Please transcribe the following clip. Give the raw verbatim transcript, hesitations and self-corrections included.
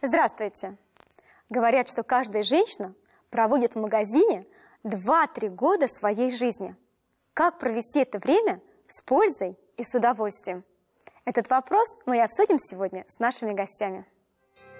Здравствуйте! Говорят, что каждая женщина проводит в магазине два-три года своей жизни. Как провести это время с пользой и с удовольствием? Этот вопрос мы и обсудим сегодня с нашими гостями.